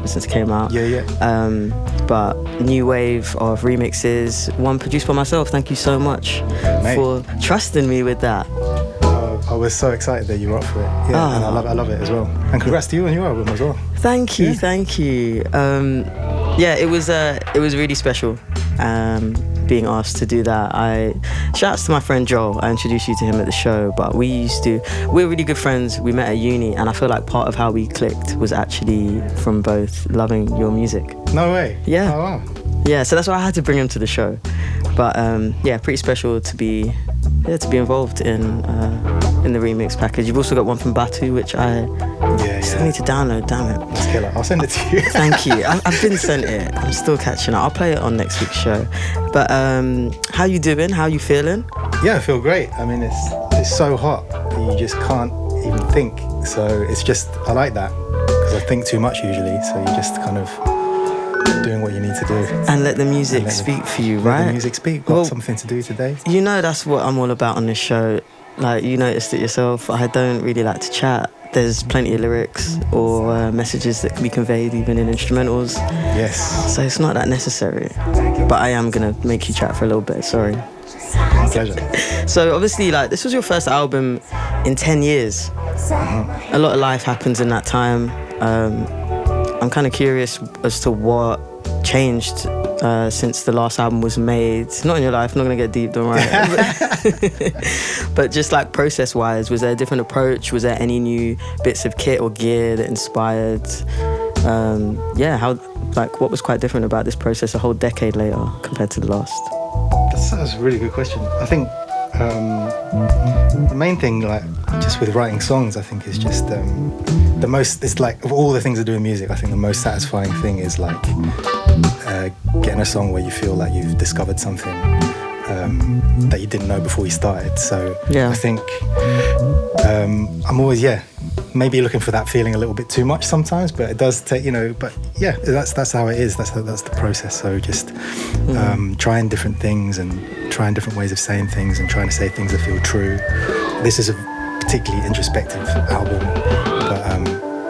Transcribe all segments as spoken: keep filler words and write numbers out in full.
since it came out. Yeah, yeah. Um, but new wave of remixes, one produced by myself. Thank you so much Mate. for trusting me with that. Uh, I was so excited that you were up for it. Yeah, Oh. and I love, I love it as well. And congrats to you on your album as well. Thank you, Yeah. thank you. Um, yeah, it was uh, it was really special um, being asked to do that. I shouts to my friend Joel. I introduced you to him at the show, but we used to we're really good friends. We met at uni, and I feel like part of how we clicked was actually from both loving your music. No way. Yeah. Oh, wow. Yeah, so that's why I had to bring him to the show. But um, yeah, pretty special to be yeah, to be involved in uh, in the remix package. You've also got one from Batu, which I Yeah, still yeah. need to download. Damn it. That's killer. I'll send it to you. Thank you. I, I've been sent it. I'm still catching up. I'll play it on next week's show. But um, how you doing? How you feeling? Yeah, I feel great. I mean, it's it's so hot that you just can't even think. So it's just, I like that because I think too much usually. So you just kind of doing what you need to do. And let the music And let the- speak for you, Let right? the music speak. Got Well, something to do today. You know that's what I'm all about on this show. Like, you noticed it yourself. I don't really like to chat. There's plenty of lyrics or uh, messages that can be conveyed even in instrumentals. Yes. So it's not that necessary. But I am going to make you chat for a little bit, sorry. Pleasure. So obviously, like, this was your first album in ten years. A lot of life happens in that time. Um, I'm kind of curious as to what changed uh, since the last album was made. Not in your life, I'm not going to get deep, don't worry. But just like process-wise, was there a different approach? Was there any new bits of kit or gear that inspired? Um, yeah, how, like, what was quite different about this process a whole decade later compared to the last? That's, that's a really good question. I think um, the main thing, like, just with writing songs, I think is just um, the most, it's like, of all the things I do in music, I think the most satisfying thing is like uh, getting a song where you feel like you've discovered something um, that you didn't know before you started. So Yeah. I think um, I'm always, yeah, maybe looking for that feeling a little bit too much sometimes, but it does take, you know, but yeah, that's that's how it is. That's that's the process. So just um, trying different things and trying different ways of saying things and trying to say things that feel true. This is a particularly introspective album, but um,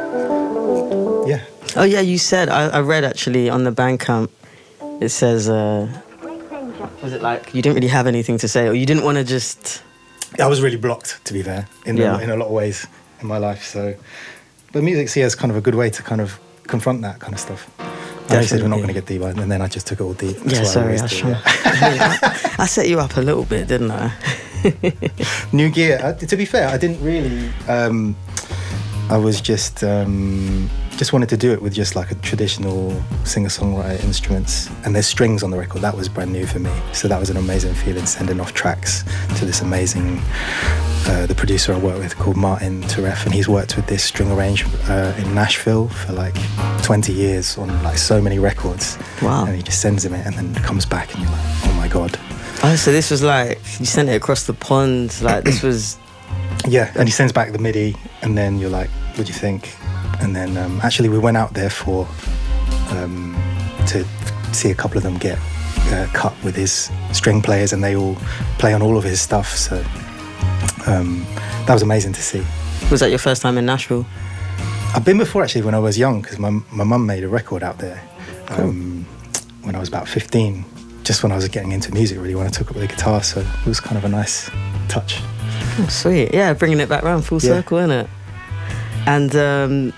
yeah. Oh yeah, you said, I, I read actually on the Bandcamp, it says, uh, was it like you didn't really have anything to say, or you didn't want to just... I was really blocked, to be fair, in, Yeah. a, in a lot of ways in my life. So, but music, see, is kind of a good way to kind of confront that kind of stuff. I know you said we're not going to get deep, and then I just took it all deep. That's Yeah, what sorry, I always was do, trying. yeah. I, I set you up a little bit, didn't I? New gear. Uh, to be fair, I didn't really. Um, I was just um, just wanted to do it with just like a traditional singer-songwriter instruments, and there's strings on the record. That was brand new for me, so that was an amazing feeling, sending off tracks to this amazing. Uh, the producer I work with called Martin Turef, and he's worked with this string arrange uh, in Nashville for like twenty years on like so many records. Wow. And he just sends him it, and then comes back, and you're like, oh my god. Oh, so this was like, you sent it across the pond, like this was... Yeah, and he sends back the MIDI, and then you're like, what do you think? And then um, actually we went out there for um, to see a couple of them get uh, cut with his string players, and they all play on all of his stuff. So um, that was amazing to see. Was that your first time in Nashville? I've been before actually when I was young, because my my mum made a record out there um, when I was about fifteen, just when I was getting into music really, when I took up the guitar. So it was kind of a nice touch. Oh, sweet. Yeah, bringing it back round full Yeah. circle, innit? And um,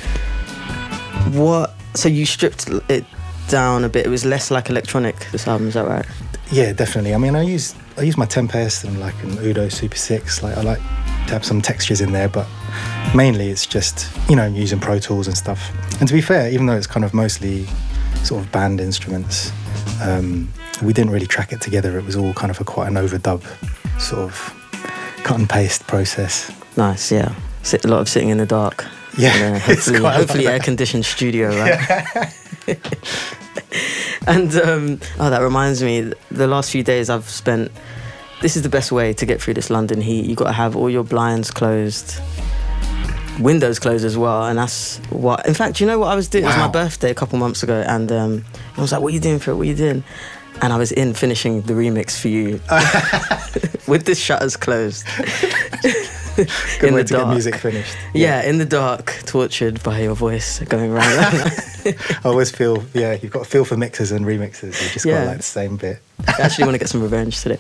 what... So you stripped it down a bit. It was less like electronic, this album, is that right? Yeah, definitely. I mean, I use I use my Tempest and like an Udo Super six. Like I like to have some textures in there, but mainly it's just, you know, using Pro Tools and stuff. And to be fair, even though it's kind of mostly sort of band instruments, um, we didn't really track it together. It was all kind of a quite an overdub sort of cut and paste process. Nice, yeah. Sit, a lot of sitting in the dark. Yeah, In a it's hopefully, quite a hopefully lot. air-conditioned studio, right? And um, oh, that reminds me, the last few days I've spent, this is the best way to get through this London heat. You've got to have all your blinds closed, windows closed as well, and that's what, in fact, you know what I was doing? It was my Wow. birthday a couple months ago, and um, I was like, what are you doing for it? What are you doing? And I was in finishing the remix for you with the shutters closed. Good way to get music finished. Yeah. yeah, in the dark, tortured by your voice going around. I always feel, yeah, you've got to feel for mixers and remixers. You just yeah. got like the same bit. I actually want to get some revenge today.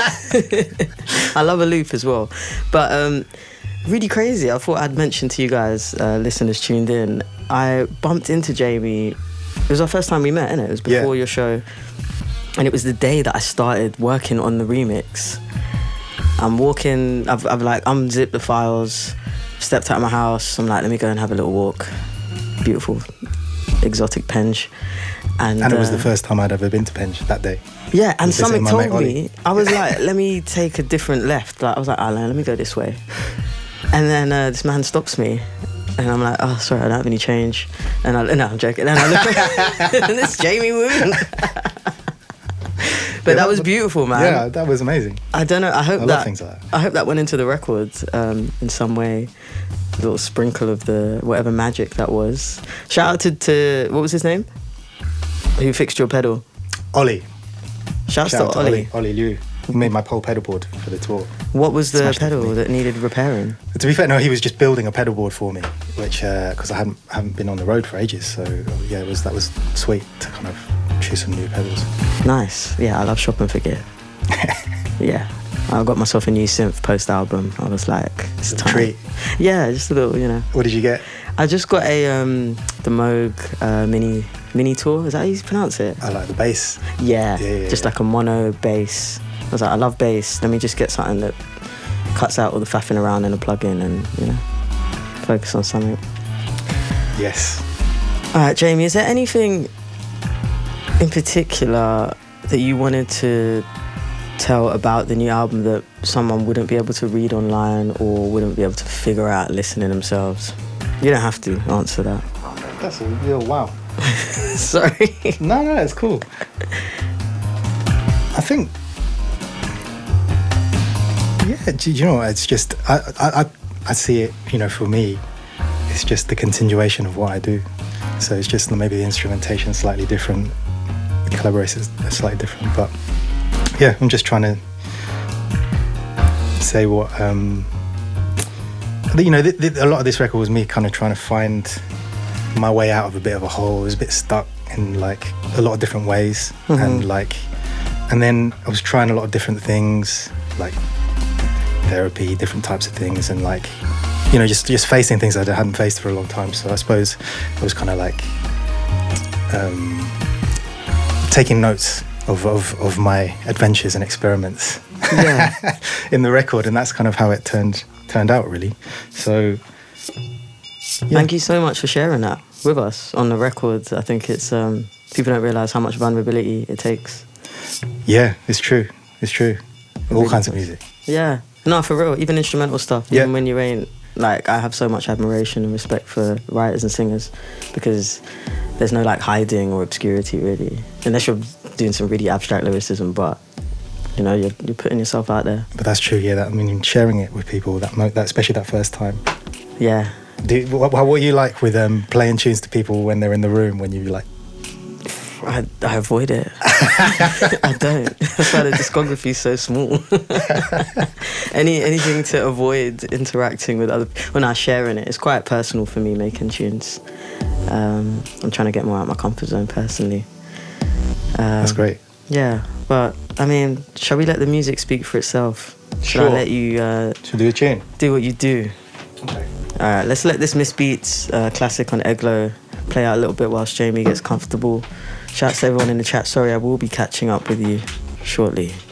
I love a loop as well. But um, really crazy. I thought I'd mention to you guys, uh, listeners tuned in, I bumped into Jamie. It was our first time we met, innit? It was before yeah. your show. And it was the day that I started working on the remix. I'm walking, I've, I've like unzipped the files, stepped out of my house. I'm like, let me go and have a little walk. Beautiful, exotic Penge. And, and it was uh, the first time I'd ever been to Penge that day. Yeah, and something told me, I was like, let me take a different left. Like I was like, oh, let me go this way. And then uh, this man stops me. And I'm like, oh, sorry, I don't have any change. And I, no, I'm joking. And I look and it's Jamie Woon. But yeah, that was beautiful, man. Yeah, that was amazing. I don't know. I hope I that love things like that. I hope that went into the record um, in some way. A little sprinkle of the whatever magic that was. Shout out to, to what was his name? Who fixed your pedal? Ollie. Shouts Shout to out to Ollie. Ollie Liu. He made my pole pedal board for the tour. What was the Smashed pedal that needed repairing? To be fair, no, he was just building a pedal board for me, which because uh, I hadn't haven't been on the road for ages. So yeah, it was that was sweet to kind of choose some new pedals. Nice. Yeah, I love shopping for gear. Yeah, I got myself a new synth post album. I was like, it's time. Treat. Yeah, just a little, you know. What did you get? I just got a um, the Moog uh, mini mini tour. Is that how you pronounce it? I like the bass. Yeah, yeah, yeah just yeah. like a mono bass. I was like, I love bass. Let me just get something that cuts out all the faffing around in a plug-in and, you know, focus on something. Yes. All right, Jamie, is there anything in particular that you wanted to tell about the new album that someone wouldn't be able to read online or wouldn't be able to figure out listening themselves? You don't have to answer that. That's a real wow. Sorry. No, no, it's cool. I think... Yeah, do you know what? It's just I, I I see it. You know, for me, it's just the continuation of what I do. So it's just maybe the instrumentation is slightly different, the collaboration is slightly different. But yeah, I'm just trying to say what um, you know. Th- th- a lot of this record was me kind of trying to find my way out of a bit of a hole. I was a bit stuck in like a lot of different ways, mm-hmm. and like, and then I was trying a lot of different things, like therapy, different types of things, and like, you know, just just facing things that I hadn't faced for a long time. So I suppose it was kind of like um, taking notes of, of, of my adventures and experiments yeah. in the record, and that's kind of how it turned turned out, really. So yeah. Thank you so much for sharing that with us on the record. I think it's um, people don't realise how much vulnerability it takes. Yeah, it's true. It's true. All really kinds does. Of music. Yeah. No, for real. Even instrumental stuff. Even yeah. when you ain't... Like, I have so much admiration and respect for writers and singers because there's no, like, hiding or obscurity, really. Unless you're doing some really abstract lyricism, but, you know, you're, you're putting yourself out there. But that's true, yeah. That, I mean, sharing it with people, that, that especially that first time. Yeah. Do, what, what are you like with um, playing tunes to people when they're in the room, when you, like... I, I avoid it. I don't. That's why the discography is so small. Any anything to avoid interacting with other people. When I sharing it, it's quite personal for me making tunes. Um, I'm trying to get more out of my comfort zone personally. Um, That's great. Yeah, but I mean, shall we let the music speak for itself? Should sure. I let you? Uh, Should we do a tune? Do what you do. Okay. All right, let's let this Miss Beats uh, classic on Eglo play out a little bit whilst Jamie gets comfortable. Shouts to everyone in the chat. Sorry, I will be catching up with you shortly.